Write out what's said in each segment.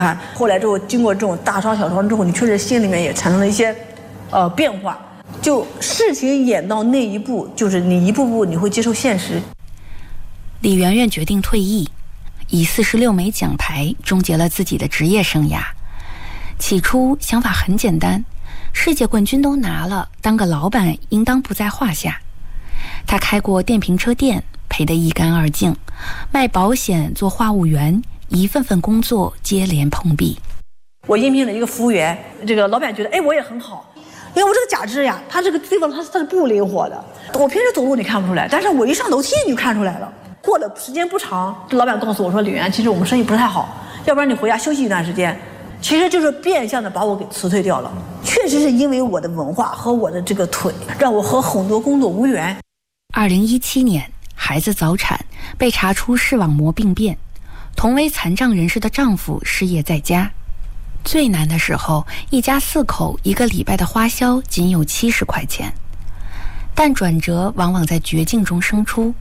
后来之后，经过这种大伤小伤之后，你确实心里面也产生了一些变化。就事情演到那一步，就是你一步步你会接受现实。 李媛媛决定退役，以46枚奖牌终结了自己的职业生涯。起初想法很简单，世界冠军都拿了，当个老板应当不在话下。他开过电瓶车店，赔得一干二净，卖保险，做话务员，一份份工作接连碰壁。 我应聘了一个服务员，这个老板觉得，哎，我也很好，因为我这个假肢呀，它这个地方它是不灵活的。我平时走路你看不出来，但是我一上楼梯你就看出来了。过了时间不长，这老板告诉我说，李媛，其实我们生意不太好，要不然你回家休息一段时间。其实就是变相的把我给辞退掉了。确实是因为我的文化和我的这个腿，让我和很多工作无缘。 2017年，孩子早产，被查出视网膜病变，同为残障人士的丈夫失业在家。最难的时候，一家4口1个礼拜的花销仅有70块钱。但转折往往在绝境中生出。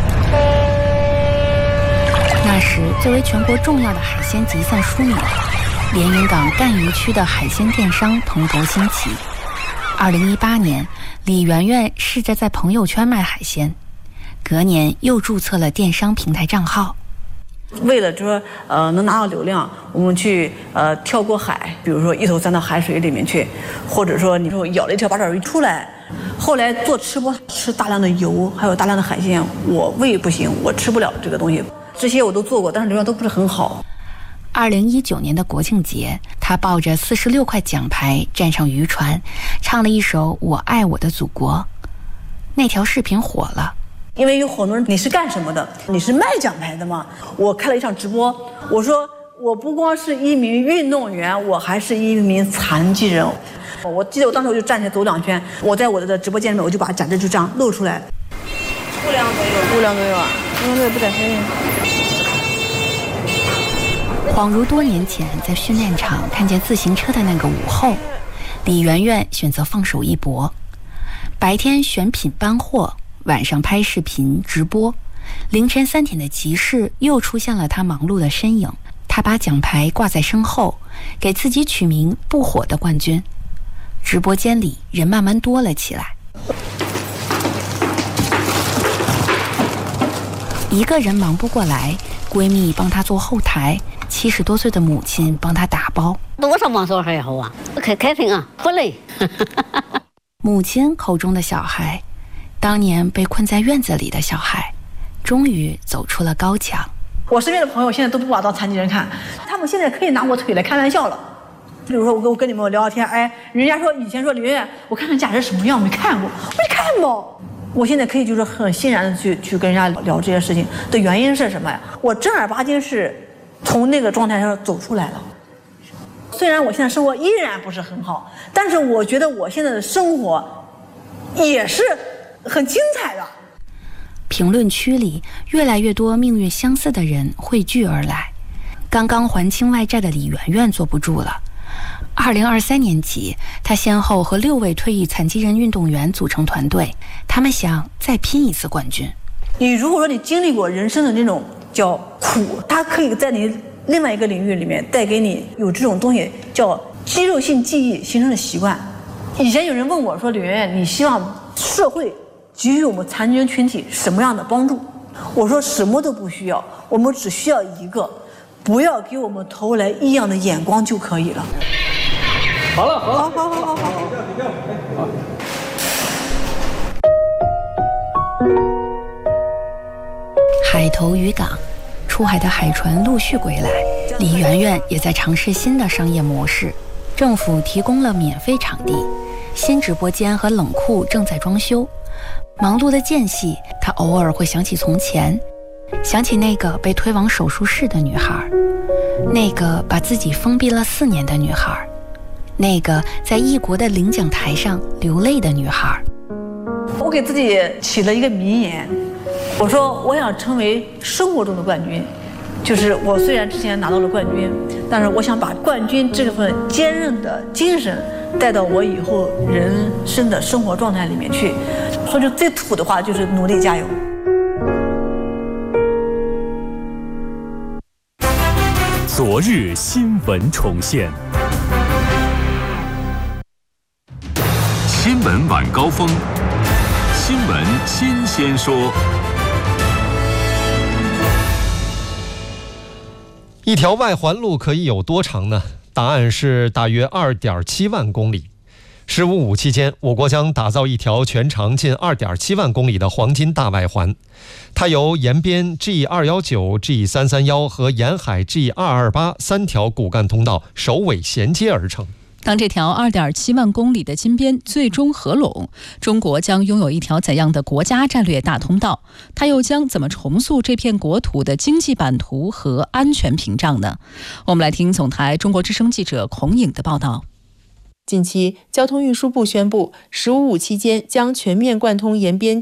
那时，作为全国重要的海鲜集散枢纽，连云港赣榆区的海鲜电商蓬头兴起。2018年，李媛媛试着在朋友圈卖海鲜，隔年又注册了电商平台账号。 为了说能拿到流量，我们去跳过海，比如说一头钻到海水里面去，或者说你说咬了一条八爪鱼出来。后来做吃播，吃大量的油，还有大量的海鲜，我胃不行，我吃不了这个东西。这些我都做过，但是流量都不是很好。 2019年的国庆节，他抱着46块奖牌站上渔船，唱了一首《我爱我的祖国》。那条视频火了。 因为有很多人，你是干什么的？你是卖奖牌的吗？我开了一场直播，我说我不光是一名运动员，我还是一名残疾人。我记得我当时我就站起来走2圈，我在我的直播间里面，我就把假肢就这样露出来。 5两左右啊，因为这个不带费用。 恍如多年前在训练场看见自行车的那个午后，李媛媛选择放手一搏，白天选品搬货，晚上拍视频直播，凌晨3点的集市又出现了他忙碌的身影。他把奖牌挂在身后，给自己取名不火的冠军。直播间里人慢慢多了起来，一个人忙不过来，闺蜜帮她做后台，70多岁的母亲帮她打包。 多少忙活还好啊，开心啊，不累。 母亲口中的小孩，当年被困在院子里的小孩，终于走出了高墙。 我身边的朋友现在都不把我当残疾人看，他们现在可以拿我腿来开玩笑了。比如说我跟你们聊聊天，哎，人家说以前说李媛媛，我看看假肢什么样没看过，我没看过。我现在可以就是很欣然的去跟人家聊这些事情的原因是什么呀？我正儿八经是从那个状态上走出来了。虽然我现在生活依然不是很好，但是我觉得我现在的生活也是很精彩的。 评论区里越来越多命运相似的人汇聚而来。刚刚还清外债的李媛媛坐不住了。2023年起，她先后和6位退役残疾人运动员组成团队，他们想再拼一次冠军。 你如果说你经历过人生的那种叫苦，它可以在你另外一个领域里面带给你有这种东西叫肌肉性记忆形成的习惯。以前有人问我说，李媛媛，你希望社会给予我们残疾人群体什么样的帮助？我说什么都不需要，我们只需要一个，不要给我们投来异样的眼光就可以了。 好了， 好。 海头渔港，出海的海船陆续归来，李媛媛也在尝试新的商业模式。政府提供了免费场地，新直播间和冷库正在装修。忙碌的间隙，她偶尔会想起从前，想起那个被推往手术室的女孩，那个把自己封闭了4年的女孩，那个在异国的领奖台上流泪的女孩。 我给自己起了一个名言，我说我想成为生活中的冠军，就是我虽然之前拿到了冠军，但是我想把冠军这份坚韧的精神带到我以后人生的生活状态里面去。说句最土的话，就是努力加油。 昨日新闻重现。新闻晚高峰，新闻新鲜说。 一条外环路可以有多长呢？答案是大约2.7万公里。15.5期间，我国将打造一条全长近2.7万公里的黄金大外环，它由延边 G219、G331 和沿海 G228 3条骨干通道首尾衔接而成。 当这条2.7万公里的金边最终合拢，中国将拥有一条怎样的国家战略大通道？它又将怎么重塑这片国土的经济版图和安全屏障呢？我们来听总台中国之声记者孔颖的报道。 近期，交通运输部宣布，15.5期间将全面贯通延边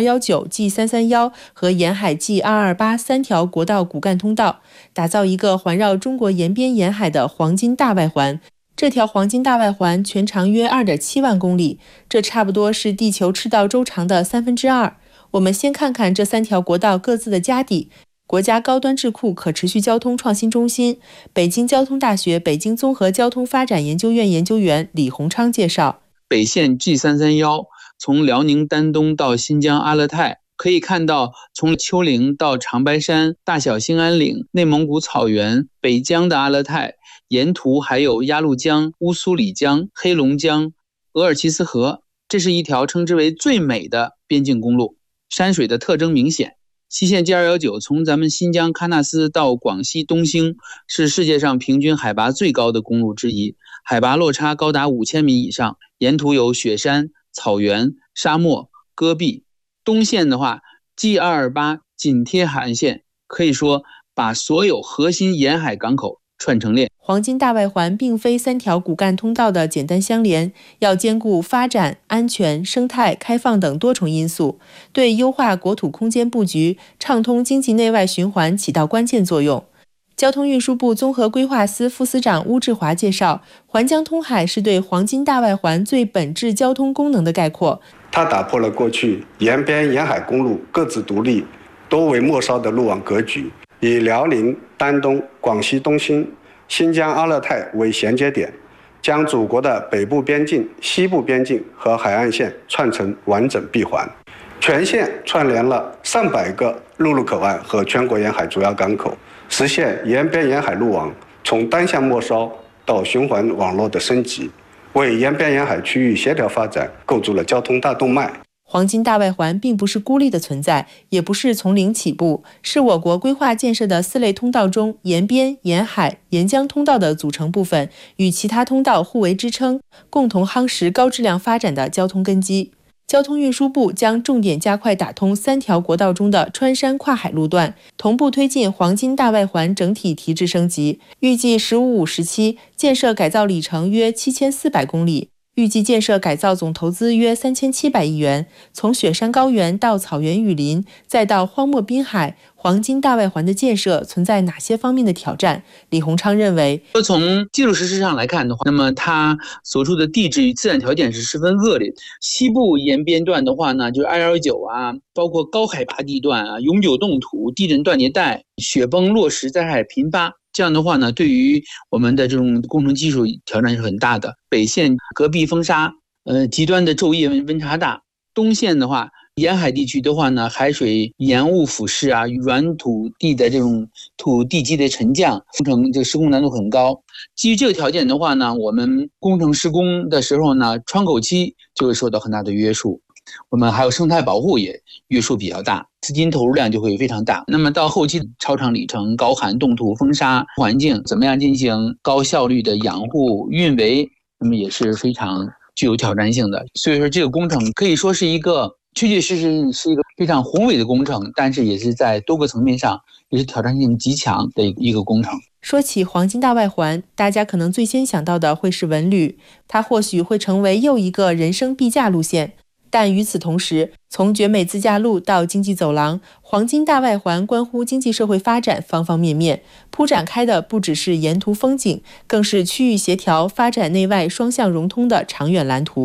G219、G331 和沿海 G228 3条国道骨干通道，打造一个环绕中国延边沿海的黄金大外环。这条黄金大外环全长约2.7万公里，这差不多是地球赤道周长的2/3。我们先看看这3条国道各自的家底。国家高端智库可持续交通创新中心、北京交通大学北京综合交通发展研究院研究员李洪昌介绍， 北线 G331 从辽宁丹东到新疆阿勒泰，可以看到从丘陵到长白山、大小兴安岭、内蒙古草原、北疆的阿勒泰，沿途还有鸭绿江、乌苏里江、黑龙江、额尔齐斯河。这是一条称之为最美的边境公路，山水的特征明显。西线 G219 从咱们新疆喀纳斯到广西东兴，是世界上平均海拔最高的公路之一，海拔落差高达5000米以上，沿途有雪山、草原、沙漠、戈壁。东线的话 G228 紧贴海岸线，可以说把所有核心沿海港口串成链。 黄金大外环并非3条骨干通道的简单相连，要兼顾发展、安全、生态、开放等多重因素，对优化国土空间布局、畅通经济内外循环起到关键作用。交通运输部综合规划司副司长邬志华介绍，环江通海是对黄金大外环最本质交通功能的概括。 它打破了过去沿边沿海公路各自独立、多为末梢的路网格局，以辽宁、丹东、广西东兴、新疆阿勒泰为衔接点，将祖国的北部边境、西部边境和海岸线串成完整闭环。全线串联了上百个陆路口岸和全国沿海主要港口，实现沿边沿海路网从单向末梢到循环网络的升级，为沿边沿海区域协调发展构筑了交通大动脉。 黄金大外环并不是孤立的存在，也不是从零起步，是我国规划建设的4类通道中沿边、沿海、沿江通道的组成部分，与其他通道互为支撑，共同夯实高质量发展的交通根基。交通运输部将重点加快打通3条国道中的穿山跨海路段，同步推进黄金大外环整体提质升级，预计15.5时期建设改造里程约7400公里。预计建设改造总投资约3700亿元，从雪山高原到草原雨林，再到荒漠滨海，黄金大外环的建设存在哪些方面的挑战？李洪昌认为， 从技术实施上来看的话，那么它所处的地质与自然条件是十分恶劣的。西部沿边段的话呢，就是219啊，包括高海拔地段啊，永久冻土、地震断裂带、雪崩落石灾害频发。这样的话呢，对于我们的这种工程技术挑战是很大的。北线戈壁风沙，极端的昼夜温差大。东线的话，沿海地区的话呢，海水盐雾腐蚀啊，软土地的这种土地基的沉降，工程这个施工难度很高。基于这个条件的话呢，我们工程施工的时候呢，窗口期就会受到很大的约束。我们还有生态保护也约束比较大，资金投入量就会非常大。那么到后期超长里程、高寒冻土风沙环境，怎么样进行高效率的养护运维，那么也是非常具有挑战性的。所以说这个工程可以说是一个确确实实是一个非常宏伟的工程，但是也是在多个层面上也是挑战性极强的一个工程。 说起黄金大外环，大家可能最先想到的会是文旅，它或许会成为又一个人生必驾路线。但与此同时，从绝美自驾路到经济走廊，黄金大外环关乎经济社会发展方方面面，铺展开的不只是沿途风景，更是区域协调、发展内外双向融通的长远蓝图。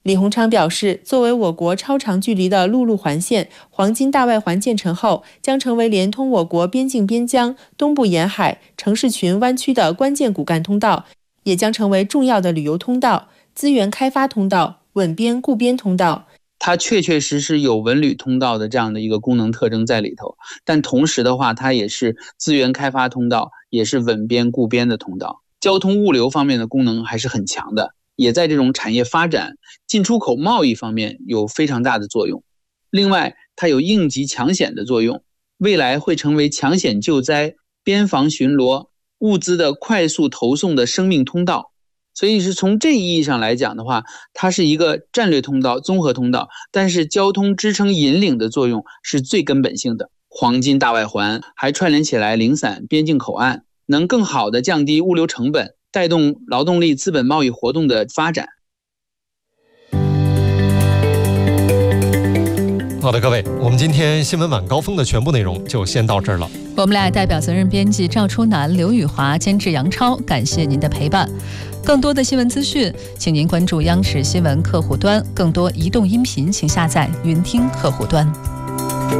李鸿昌表示，作为我国超长距离的陆路环线，黄金大外环建成后，将成为连通我国边境边疆、东部沿海、城市群湾区的关键骨干通道，也将成为重要的旅游通道、资源开发通道、稳边固边通道。 它确确实实有文旅通道的这样的一个功能特征在里头，但同时的话，它也是资源开发通道，也是稳边固边的通道。交通物流方面的功能还是很强的，也在这种产业发展、进出口贸易方面有非常大的作用。另外，它有应急抢险的作用，未来会成为抢险救灾、边防巡逻、物资的快速投送的生命通道。所以是从这一意义上来讲的话，它是一个战略通道、综合通道，但是交通支撑引领的作用是最根本性的。黄金大外环还串联起来零散边境口岸，能更好地降低物流成本，带动劳动力资本贸易活动的发展。 好的，各位，我们今天新闻晚高峰的全部内容就先到这儿了。 我们俩代表责任编辑赵初南、刘宇华，监制杨超，感谢您的陪伴。更多的新闻资讯，请您关注央视新闻客户端，更多移动音频请下载云听客户端。